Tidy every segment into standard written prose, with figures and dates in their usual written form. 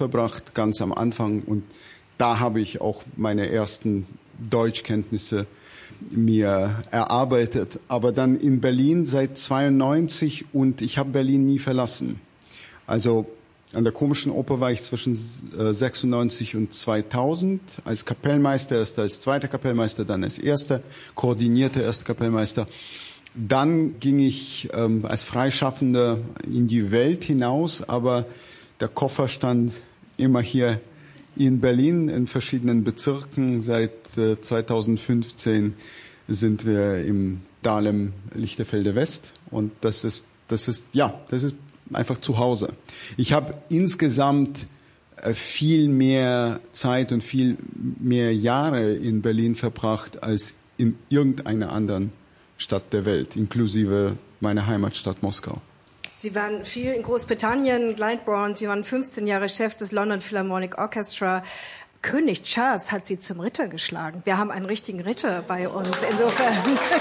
verbracht, ganz am Anfang. Und da habe ich auch meine ersten Deutschkenntnisse mir erarbeitet. Aber dann in Berlin seit 92 und ich habe Berlin nie verlassen. Also an der Komischen Oper war ich zwischen 96 und 2000 als Kapellmeister, erst als zweiter Kapellmeister, dann als erster, koordinierter erster Kapellmeister. Dann ging ich als Freischaffender in die Welt hinaus, aber der Koffer stand immer hier in Berlin in verschiedenen Bezirken. Seit 2015 sind wir im Dahlem Lichterfelde West und das ist einfach zu Hause. Ich habe insgesamt viel mehr Zeit und viel mehr Jahre in Berlin verbracht als in irgendeiner anderen Stadt der Welt, inklusive meiner Heimatstadt Moskau. Sie waren viel in Großbritannien, Glyndebourne, Sie waren 15 Jahre Chef des London Philharmonic Orchestra. König Charles hat Sie zum Ritter geschlagen. Wir haben einen richtigen Ritter bei uns. Insofern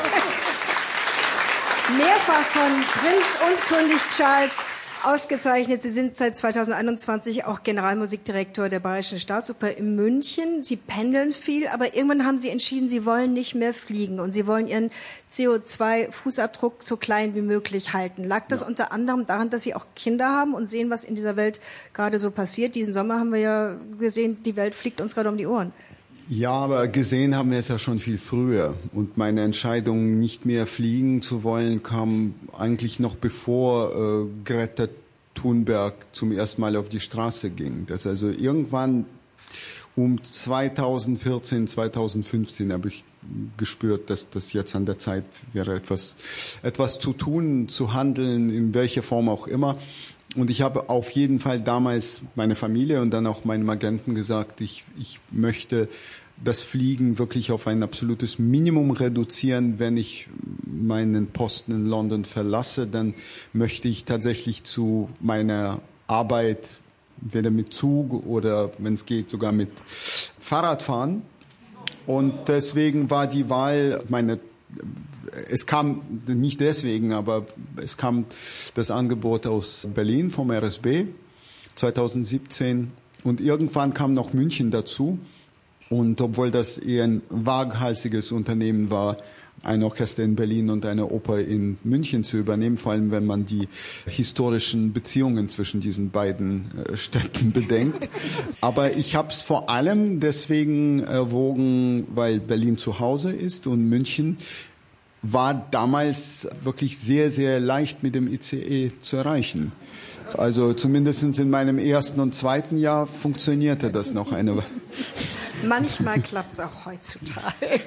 mehrfach von Prinz und König Charles ausgezeichnet. Sie sind seit 2021 auch Generalmusikdirektor der Bayerischen Staatsoper in München. Sie pendeln viel, aber irgendwann haben Sie entschieden, Sie wollen nicht mehr fliegen und Sie wollen Ihren CO2-Fußabdruck so klein wie möglich halten. Lag das unter anderem daran, dass Sie auch Kinder haben und sehen, was in dieser Welt gerade so passiert? Diesen Sommer haben wir ja gesehen, die Welt fliegt uns gerade um die Ohren. Ja, aber gesehen haben wir es ja schon viel früher. Und meine Entscheidung, nicht mehr fliegen zu wollen, kam eigentlich noch bevor Greta Thunberg zum ersten Mal auf die Straße ging. Das also irgendwann um 2014, 2015 habe ich gespürt, dass das jetzt an der Zeit wäre, etwas zu tun, zu handeln, in welcher Form auch immer. Und ich habe auf jeden Fall damals meine Familie und dann auch meinem Agenten gesagt, ich möchte das Fliegen wirklich auf ein absolutes Minimum reduzieren. Wenn ich meinen Posten in London verlasse, dann möchte ich tatsächlich zu meiner Arbeit entweder mit Zug oder, wenn es geht, sogar mit Fahrrad fahren. Und deswegen war die Wahl es kam nicht deswegen, aber es kam das Angebot aus Berlin vom RSB 2017 und irgendwann kam noch München dazu. Und obwohl das eher ein waghalsiges Unternehmen war, ein Orchester in Berlin und eine Oper in München zu übernehmen, vor allem wenn man die historischen Beziehungen zwischen diesen beiden Städten bedenkt. Aber ich habe es vor allem deswegen erwogen, weil Berlin zu Hause ist und München war damals wirklich sehr, sehr leicht mit dem ICE zu erreichen. Also zumindest in meinem ersten und zweiten Jahr funktionierte das noch eine Weile. Manchmal klappt es auch heutzutage.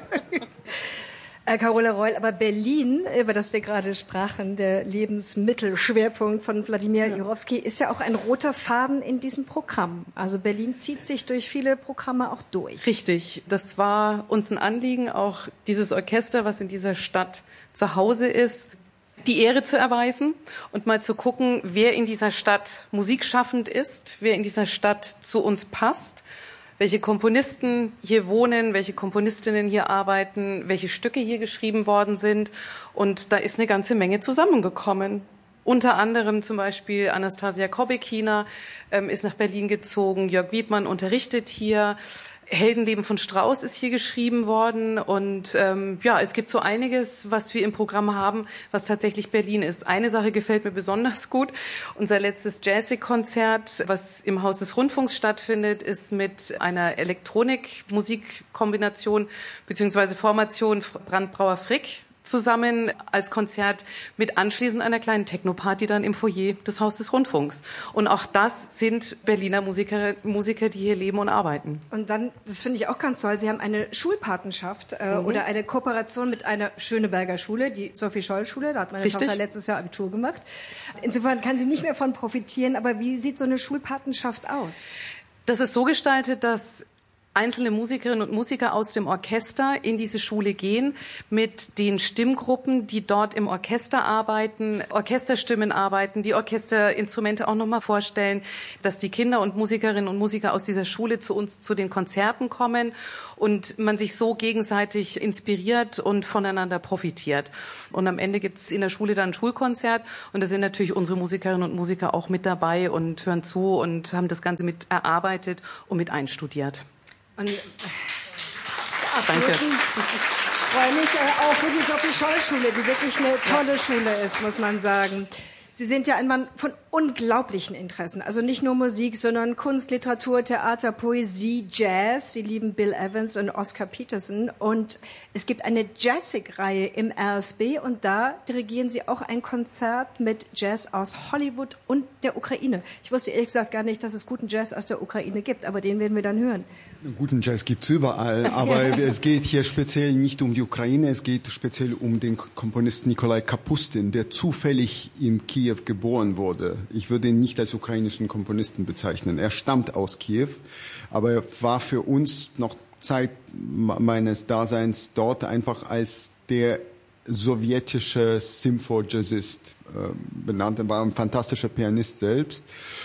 Carola Reul, aber Berlin, über das wir gerade sprachen, der Lebensmittelschwerpunkt von Wladimir Jurowski, ist ja auch ein roter Faden in diesem Programm. Also Berlin zieht sich durch viele Programme auch durch. Richtig. Das war uns ein Anliegen, auch dieses Orchester, was in dieser Stadt zu Hause ist, die Ehre zu erweisen und mal zu gucken, wer in dieser Stadt musikschaffend ist, wer in dieser Stadt zu uns passt, welche Komponisten hier wohnen, welche Komponistinnen hier arbeiten, welche Stücke hier geschrieben worden sind. Und da ist eine ganze Menge zusammengekommen. Unter anderem zum Beispiel Anastasia Kobekina ist nach Berlin gezogen, Jörg Wiedmann unterrichtet hier, Heldenleben von Strauss ist hier geschrieben worden und es gibt so einiges, was wir im Programm haben, was tatsächlich Berlin ist. Eine Sache gefällt mir besonders gut. Unser letztes Jazzig-Konzert, was im Haus des Rundfunks stattfindet, ist mit einer Elektronik-Musik-Kombination bzw. Formation Brandbrauer Frick zusammen als Konzert mit anschließend einer kleinen Techno-Party dann im Foyer des Haus des Rundfunks. Und auch das sind Berliner Musiker, die hier leben und arbeiten. Und dann, das finde ich auch ganz toll, Sie haben eine Schulpatenschaft oder eine Kooperation mit einer Schöneberger Schule, die Sophie-Scholl-Schule, da hat meine Tochter letztes Jahr Abitur gemacht. Insofern kann sie nicht mehr von profitieren, aber wie sieht so eine Schulpatenschaft aus? Das ist so gestaltet, dass einzelne Musikerinnen und Musiker aus dem Orchester in diese Schule gehen, mit den Stimmgruppen, die dort im Orchester arbeiten, Orchesterstimmen arbeiten, die Orchesterinstrumente auch nochmal vorstellen, dass die Kinder und Musikerinnen und Musiker aus dieser Schule zu uns zu den Konzerten kommen und man sich so gegenseitig inspiriert und voneinander profitiert. Und am Ende gibt's in der Schule dann ein Schulkonzert und da sind natürlich unsere Musikerinnen und Musiker auch mit dabei und hören zu und haben das Ganze mit erarbeitet und mit einstudiert. Und, danke. Ich freue mich auch für die Sophie-Scholl-Schule, die wirklich eine tolle Schule ist, muss man sagen. Sie sind ja ein Mann von unglaublichen Interessen. Also nicht nur Musik, sondern Kunst, Literatur, Theater, Poesie, Jazz. Sie lieben Bill Evans und Oscar Peterson. Und es gibt eine Jazzig-Reihe im RSB. Und da dirigieren Sie auch ein Konzert mit Jazz aus Hollywood und der Ukraine. Ich wusste ehrlich gesagt gar nicht, dass es guten Jazz aus der Ukraine gibt. Aber den werden wir dann hören. Guten Jazz gibt's überall, aber es geht hier speziell nicht um die Ukraine, es geht speziell um den Komponisten Nikolai Kapustin, der zufällig in Kiew geboren wurde. Ich würde ihn nicht als ukrainischen Komponisten bezeichnen. Er stammt aus Kiew, aber er war für uns noch Zeit meines Daseins dort einfach als der sowjetische Sympho-Jazzist benannt. Er war ein fantastischer Pianist selbst.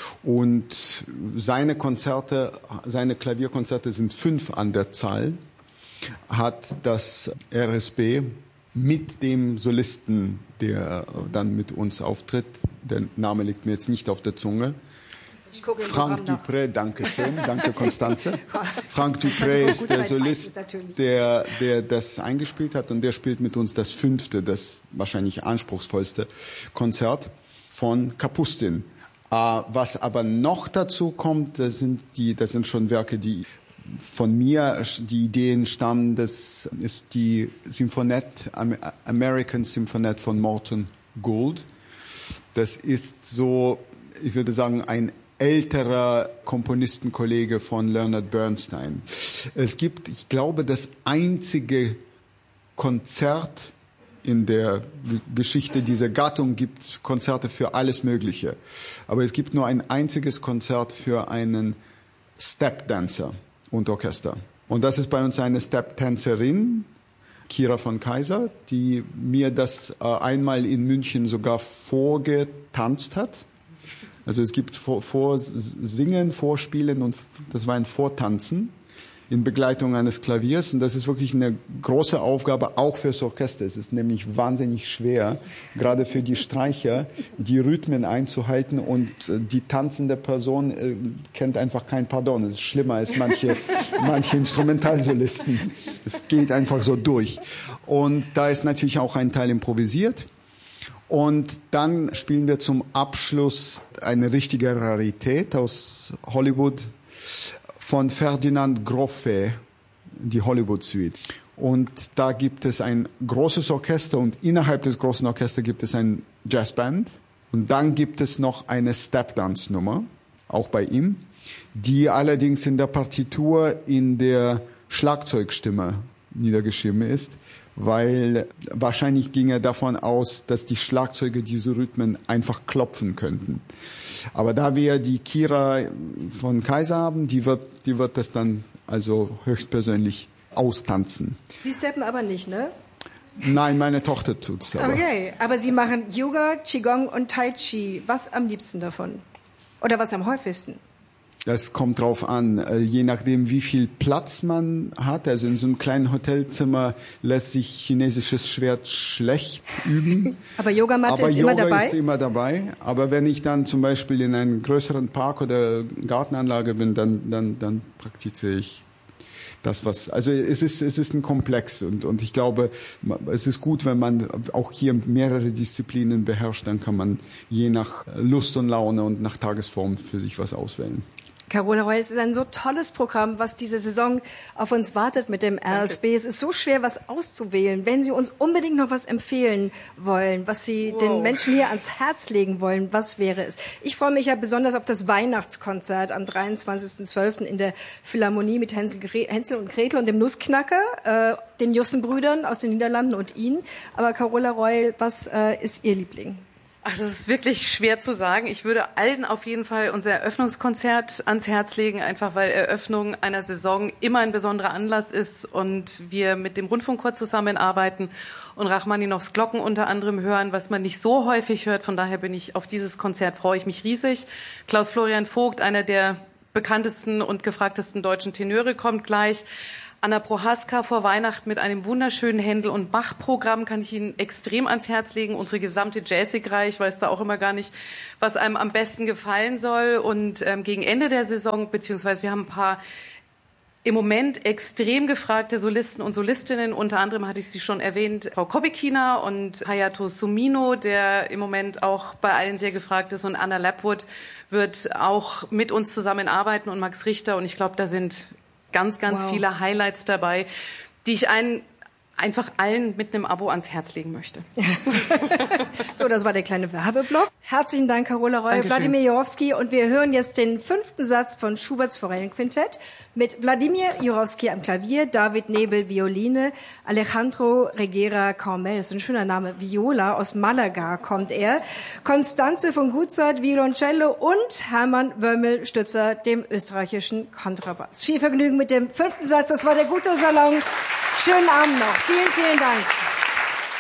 Und seine Klavierkonzerte sind 5 an der Zahl, hat das RSB mit dem Solisten, der dann mit uns auftritt, der Name liegt mir jetzt nicht auf der Zunge, Frank Dupré, danke schön, danke Constanze. Frank Dupré ist der Solist, der das eingespielt hat und der spielt mit uns das 5., das wahrscheinlich anspruchsvollste Konzert von Kapustin. Was aber noch dazu kommt, das sind schon Werke, die von mir, die Ideen stammen, das ist die Symphonette, American Symphonette von Morton Gould. Das ist so, ich würde sagen, ein älterer Komponistenkollege von Leonard Bernstein. Es gibt, ich glaube, das einzige Konzert in der Geschichte dieser Gattung, gibt Konzerte für alles Mögliche. Aber es gibt nur ein einziges Konzert für einen Step-Dancer und Orchester. Und das ist bei uns eine Step-Tänzerin, Kira von Kaiser, die mir das einmal in München sogar vorgetanzt hat. Also es gibt Vorsingen, Vorspielen und das war ein Vortanzen in Begleitung eines Klaviers. Und das ist wirklich eine große Aufgabe, auch fürs Orchester. Es ist nämlich wahnsinnig schwer, gerade für die Streicher, die Rhythmen einzuhalten. Und die tanzende Person kennt einfach kein Pardon. Es ist schlimmer als manche Instrumentalsolisten. Es geht einfach so durch. Und da ist natürlich auch ein Teil improvisiert. Und dann spielen wir zum Abschluss eine richtige Rarität aus Hollywood von Ferdinand Grofé, die Hollywood-Suite. Und da gibt es ein großes Orchester und innerhalb des großen Orchesters gibt es ein Jazzband. Und dann gibt es noch eine Step-Dance-Nummer, auch bei ihm, die allerdings in der Partitur in der Schlagzeugstimme niedergeschrieben ist, weil wahrscheinlich ging er davon aus, dass die Schlagzeuge diese Rhythmen einfach klopfen könnten. Aber da wir die Kira von Kaiser haben, die wird das dann also höchstpersönlich austanzen. Sie steppen aber nicht, ne? Nein, meine Tochter tut's aber. Okay, aber Sie machen Yoga, Qigong und Tai Chi. Was am liebsten davon? Oder was am häufigsten? Das kommt drauf an, je nachdem, wie viel Platz man hat. Also in so einem kleinen Hotelzimmer lässt sich chinesisches Schwert schlecht üben. Aber Yogamatte ist immer dabei? Aber Yoga ist immer dabei. Aber wenn ich dann zum Beispiel in einem größeren Park oder Gartenanlage bin, dann praktiziere ich das, was, also es ist ein Komplex und ich glaube, es ist gut, wenn man auch hier mehrere Disziplinen beherrscht, dann kann man je nach Lust und Laune und nach Tagesform für sich was auswählen. Carola Roy, es ist ein so tolles Programm, was diese Saison auf uns wartet mit dem RSB. Danke. Es ist so schwer, was auszuwählen. Wenn Sie uns unbedingt noch was empfehlen wollen, was Sie den Menschen hier ans Herz legen wollen, was wäre es? Ich freue mich ja besonders auf das Weihnachtskonzert am 23.12. in der Philharmonie mit Hänsel und Gretel und dem Nussknacker, den Jussen-Brüdern aus den Niederlanden und Ihnen. Aber Carola Roy, was ist Ihr Liebling? Ach, das ist wirklich schwer zu sagen. Ich würde allen auf jeden Fall unser Eröffnungskonzert ans Herz legen, einfach weil Eröffnung einer Saison immer ein besonderer Anlass ist und wir mit dem Rundfunkchor zusammenarbeiten und Rachmaninows Glocken unter anderem hören, was man nicht so häufig hört. Von daher auf dieses Konzert freue ich mich riesig. Klaus Florian Vogt, einer der bekanntesten und gefragtesten deutschen Tenöre, kommt gleich. Anna Prohaska vor Weihnachten mit einem wunderschönen Händel- und Bach-Programm kann ich Ihnen extrem ans Herz legen. Unsere gesamte Jazzig-Reihe, ich weiß da auch immer gar nicht, was einem am besten gefallen soll. Und gegen Ende der Saison, beziehungsweise wir haben ein paar im Moment extrem gefragte Solisten und Solistinnen. Unter anderem hatte ich sie schon erwähnt, Frau Kobekina und Hayato Sumino, der im Moment auch bei allen sehr gefragt ist. Und Anna Lapwood wird auch mit uns zusammenarbeiten und Max Richter. Und ich glaube, da sind ganz viele Highlights dabei, die ich einfach allen mit einem Abo ans Herz legen möchte. So, das war der kleine Werbeblock. Herzlichen Dank, Carola Reul, Wladimir Jurowski. Und wir hören jetzt den 5. Satz von Schuberts Forellenquintett mit Wladimir Jurowski am Klavier, David Nebel Violine, Alejandro Reguera Carmel, das ist ein schöner Name, Viola, aus Malaga kommt er, Constanze von Gutzert Violoncello und Hermann Wömmel-Stützer, dem österreichischen Kontrabass. Viel Vergnügen mit dem 5. Satz, das war der gute Salon. Schönen Abend noch. Vielen Dank.